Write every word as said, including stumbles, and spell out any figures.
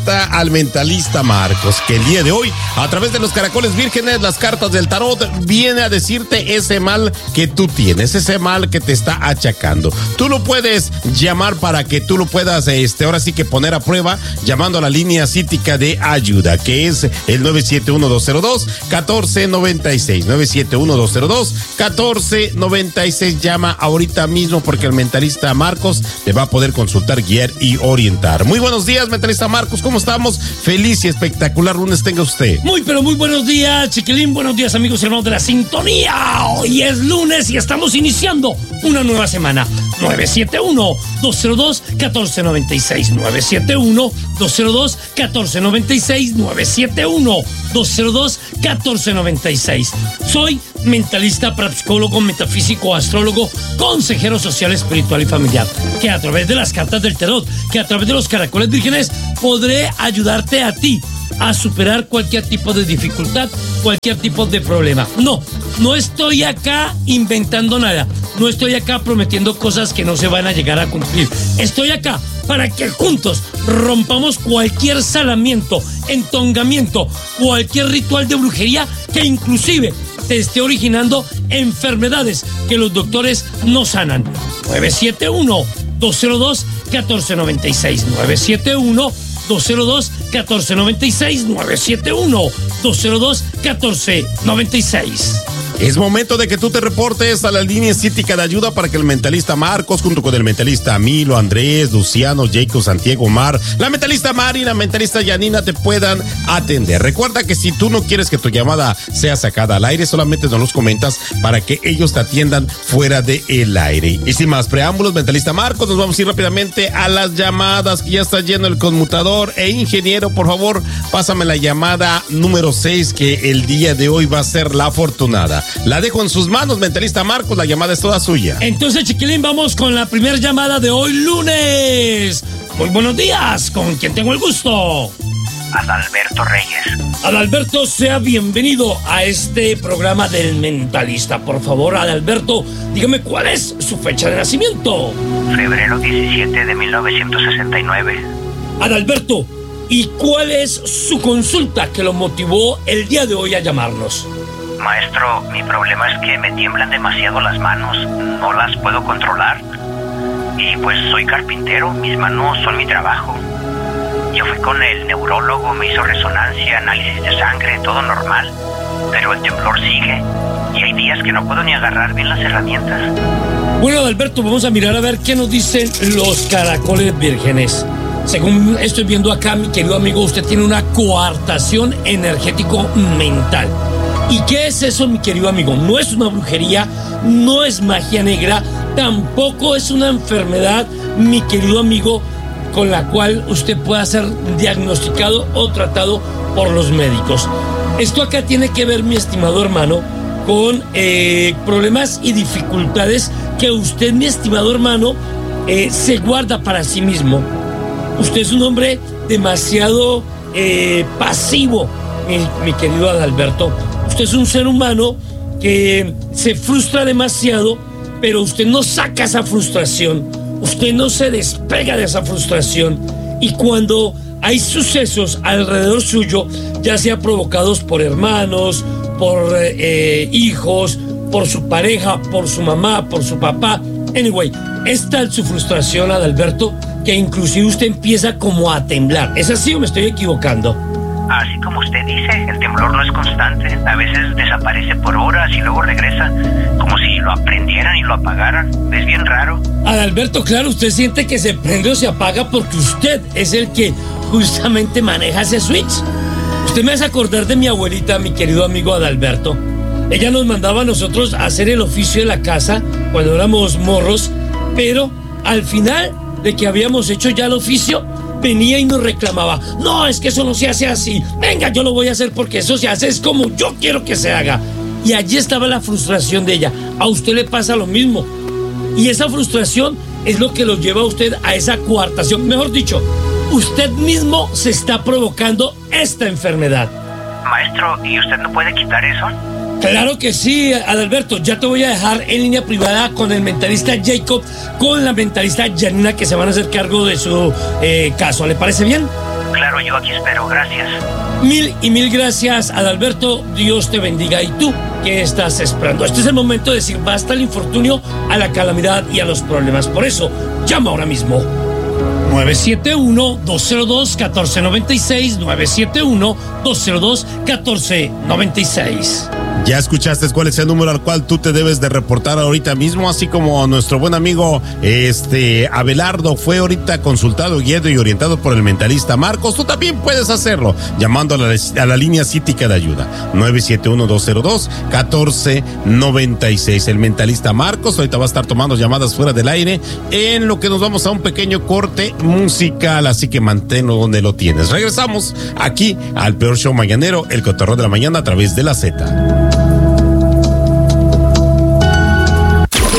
al mentalista Marcos, que el día de hoy, a través de los caracoles vírgenes, las cartas del tarot, viene a decirte ese mal que tú tienes, ese mal que te está achacando. Tú lo puedes llamar para que tú lo puedas, este, ahora sí que poner a prueba, llamando a la línea cítica de ayuda, que es el nueve siete uno, dos cero dos, uno cuatro nueve seis, nueve siete uno, dos cero dos, uno cuatro nueve seis. Llama ahorita mismo porque el mentalista Marcos te va a poder consultar, guiar y orientar. Muy buenos días, mentalista Marcos, ¿cómo estamos? Feliz y espectacular lunes tenga usted. Muy, pero muy buenos días, chiquilín. Buenos días, amigos y hermanos de la sintonía. Hoy es lunes y estamos iniciando una nueva semana. nueve siete uno, dos cero dos, uno cuatro nueve seis. nueve siete uno, dos cero dos, uno cuatro nueve seis. nueve siete uno, dos cero dos, uno cuatro nueve seis. Soy mentalista, parapsicólogo, metafísico, astrólogo, consejero social, espiritual y familiar, que a través de las cartas del tarot, que a través de los caracoles vírgenes, podré ayudarte a ti a superar cualquier tipo de dificultad, cualquier tipo de problema. No, no estoy acá inventando nada, no estoy acá prometiendo cosas que no se van a llegar a cumplir. Estoy acá para que juntos rompamos cualquier salamiento, entongamiento, cualquier ritual de brujería que inclusive te esté originando enfermedades que los doctores no sanan. nueve siete uno, dos cero dos, uno cuatro nueve seis. nueve siete uno, dos cero dos, uno cuatro nueve seis. nueve siete uno, dos cero dos, uno cuatro nueve seis. Es momento de que tú te reportes a la línea cítica de ayuda para que el mentalista Marcos, junto con el mentalista Milo, Andrés, Luciano, Jacob, Santiago, Mar, la mentalista Mari y la mentalista Yanina te puedan atender. Recuerda que si tú no quieres que tu llamada sea sacada al aire, solamente nos los comentas para que ellos te atiendan fuera del aire. Y sin más preámbulos, mentalista Marcos, nos vamos a ir rápidamente a las llamadas, que ya está lleno el conmutador. E ingeniero, por favor, pásame la llamada número seis, que el día de hoy va a ser la afortunada. La dejo en sus manos, mentalista Marcos, la llamada es toda suya. Entonces, chiquilín, vamos con la primera llamada de hoy, lunes. Muy buenos días, ¿con quién tengo el gusto? Adalberto Reyes. Adalberto, sea bienvenido a este programa del mentalista. Por favor, Adalberto, dígame cuál es su fecha de nacimiento. Febrero diecisiete de mil novecientos sesenta y nueve. Adalberto, ¿y cuál es su consulta que lo motivó el día de hoy a llamarnos? Maestro, mi problema es que me tiemblan demasiado las manos, no las puedo controlar. Y pues soy carpintero, mis manos son mi trabajo. Yo fui con el neurólogo, me hizo resonancia, análisis de sangre, todo normal. Pero el temblor sigue y hay días que no puedo ni agarrar bien las herramientas. Bueno, Adalberto, vamos a mirar a ver qué nos dicen los caracoles vírgenes. Según estoy viendo acá, mi querido amigo, usted tiene una coartación energético mental. ¿Y qué es eso, mi querido amigo? No es una brujería, no es magia negra, tampoco es una enfermedad, mi querido amigo, con la cual usted pueda ser diagnosticado o tratado por los médicos. Esto acá tiene que ver, mi estimado hermano, con eh, problemas y dificultades que usted, mi estimado hermano, eh, se guarda para sí mismo. Usted es un hombre demasiado eh, pasivo, mi, mi querido Adalberto. Usted es un ser humano que se frustra demasiado, pero usted no saca esa frustración, usted no se despega de esa frustración, y cuando hay sucesos alrededor suyo, ya sea provocados por hermanos, por eh, hijos, por su pareja, por su mamá, por su papá, anyway, es tal su frustración, Adalberto, que inclusive usted empieza como a temblar. ¿Es así o me estoy equivocando? Así como usted dice, el temblor no es constante. A veces desaparece por horas y luego regresa, como si lo aprendieran y lo apagaran. Es bien raro. Adalberto, claro, usted siente que se prende o se apaga porque usted es el que justamente maneja ese switch. Usted me hace acordar de mi abuelita, mi querido amigo Adalberto. Ella nos mandaba a nosotros a hacer el oficio de la casa cuando éramos morros, pero al final de que habíamos hecho ya el oficio, venía y nos reclamaba: no, es que eso no se hace así, venga, yo lo voy a hacer porque eso se hace, es como yo quiero que se haga. Y allí estaba la frustración de ella. A usted le pasa lo mismo, y esa frustración es lo que lo lleva a usted a esa coartación. Mejor dicho, usted mismo se está provocando esta enfermedad. Maestro, ¿y usted no puede quitar eso? Claro que sí, Adalberto. Ya te voy a dejar en línea privada con el mentalista Jacob, con la mentalista Yanina, que se van a hacer cargo de su eh, caso. ¿Le parece bien? Claro, yo aquí espero, gracias. Mil y mil gracias, Adalberto. Dios te bendiga. ¿Y tú qué estás esperando? Este es el momento de decir basta al infortunio, a la calamidad y a los problemas. Por eso, llama ahora mismo. nueve siete uno, dos cero dos, uno cuatro nueve seis, nueve siete uno, dos cero dos, uno cuatro nueve seis. Ya escuchaste cuál es el número al cual tú te debes de reportar ahorita mismo, así como nuestro buen amigo este Abelardo fue ahorita consultado, guiado y orientado por el mentalista Marcos. Tú también puedes hacerlo llamando a la, a la línea Cítica de Ayuda nueve siete uno, dos cero dos, uno cuatro nueve seis. El mentalista Marcos ahorita va a estar tomando llamadas fuera del aire, en lo que nos vamos a un pequeño corte musical, así que manténlo donde lo tienes. Regresamos aquí al peor show mañanero, el Cotorreo de la Mañana, a través de la Z.